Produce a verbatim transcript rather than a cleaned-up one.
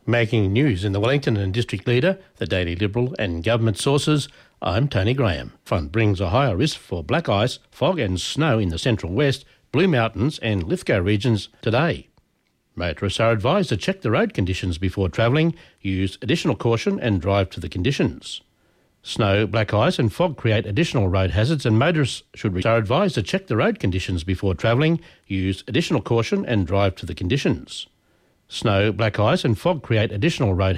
Making news in the Wellington and District Leader, the Daily Liberal and government sources, I'm Tony Graham. Front brings a higher risk for black ice, fog and snow in the Central West, Blue Mountains and Lithgow regions today. Motorists are advised to check the road conditions before travelling, use additional caution and drive to the conditions. Snow, black ice and fog create additional road hazards and motorists should be are advised to check the road conditions before travelling, use additional caution and drive to the conditions. Snow, black ice and fog create additional road